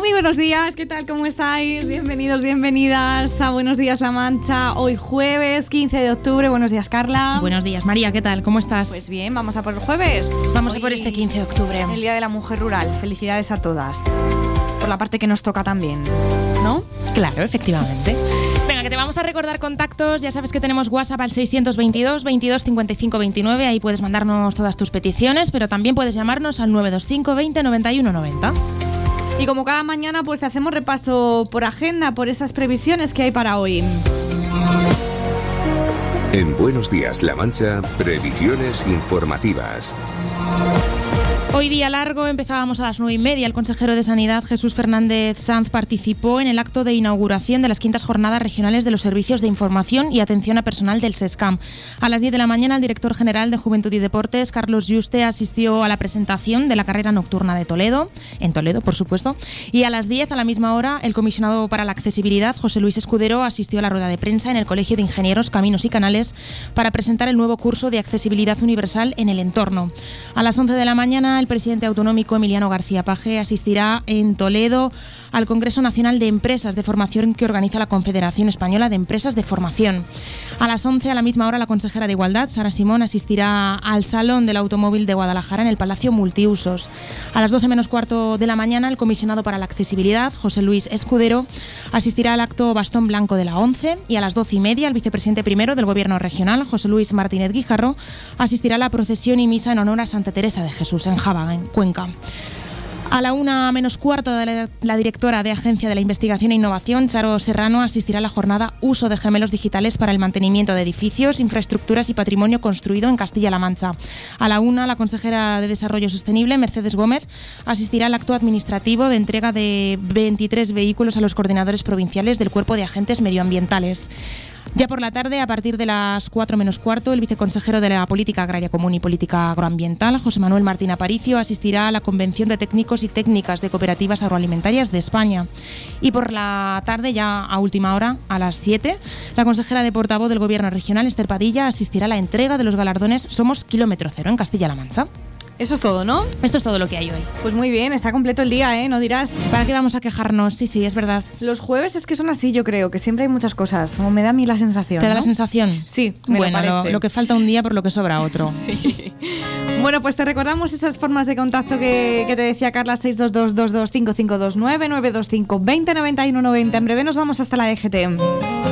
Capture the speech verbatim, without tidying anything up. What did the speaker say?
muy buenos días, ¿qué tal? ¿Cómo estáis? Bienvenidos, bienvenidas a Buenos Días La Mancha. Hoy jueves quince de octubre. Buenos días, Carla. Buenos días, María, ¿qué tal? ¿Cómo estás? Pues bien, vamos a por el jueves. Vamos Hoy, a por este quince de octubre. El Día de la Mujer Rural. Felicidades a todas. Por la parte que nos toca también, ¿no? Claro, efectivamente. Venga, que te vamos a recordar contactos. Ya sabes que tenemos WhatsApp al seiscientos veintidós veintidós cincuenta y cinco veintinueve. Ahí puedes mandarnos todas tus peticiones, pero también puedes llamarnos al nueve dos cinco veinte noventa y uno noventa. Y como cada mañana, pues te hacemos repaso por agenda, por esas previsiones que hay para hoy. En Buenos Días La Mancha, previsiones informativas. Hoy día largo, empezábamos a las nueve y media. El consejero de Sanidad, Jesús Fernández Sanz, participó en el acto de inauguración de las quintas jornadas regionales de los servicios de información y atención a personal del SESCAM. A las diez de la mañana, el director general de Juventud y Deportes, Carlos Yuste, asistió a la presentación de la carrera nocturna de Toledo, en Toledo, por supuesto, y a las diez, a la misma hora, el comisionado para la accesibilidad, José Luis Escudero, asistió a la rueda de prensa en el Colegio de Ingenieros, Caminos y Canales para presentar el nuevo curso de accesibilidad universal en el entorno. A las once de la mañana, el presidente autonómico Emiliano García Paje asistirá en Toledo al Congreso Nacional de Empresas de Formación que organiza la Confederación Española de Empresas de Formación. A las once, a la misma hora, la consejera de Igualdad, Sara Simón, asistirá al Salón del Automóvil de Guadalajara en el Palacio Multiusos. A las doce menos cuarto de la mañana, el comisionado para la accesibilidad, José Luis Escudero, asistirá al acto Bastón Blanco de la ONCE, y a las doce y media, el vicepresidente primero del Gobierno regional, José Luis Martínez Guijarro, asistirá a la procesión y misa en honor a Santa Teresa de Jesús en Jábaga, en Cuenca. A la una menos cuarto, la, la directora de Agencia de la Investigación e Innovación, Charo Serrano, asistirá a la jornada Uso de gemelos digitales para el mantenimiento de edificios, infraestructuras y patrimonio construido en Castilla-La Mancha. A la una, la consejera de Desarrollo Sostenible, Mercedes Gómez, asistirá al acto administrativo de entrega de veintitrés vehículos a los coordinadores provinciales del Cuerpo de Agentes Medioambientales. Ya por la tarde, a partir de las cuatro menos cuarto, el viceconsejero de la Política Agraria Común y Política Agroambiental, José Manuel Martín Aparicio, asistirá a la Convención de Técnicos y Técnicas de Cooperativas Agroalimentarias de España. Y por la tarde, ya a última hora, a las siete, la consejera de portavoz del Gobierno regional, Esther Padilla, asistirá a la entrega de los galardones Somos Kilómetro Cero en Castilla-La Mancha. Eso es todo, ¿no? Esto es todo lo que hay hoy. Pues muy bien, está completo el día, ¿eh? No dirás. ¿Para qué vamos a quejarnos? Sí, sí, es verdad. Los jueves es que son así, yo creo, que siempre hay muchas cosas. Como me da a mí la sensación. ¿Te da ¿no? la sensación? Sí, me bueno, lo parece. Lo, lo que falta un día por lo que sobra otro. Sí. Bueno, pues te recordamos esas formas de contacto que, que te decía Carla, seis dos dos, dos dos cinco cinco dos nueve, nueve dos cinco veinte noventa y uno noventa. En breve nos vamos hasta la D G T.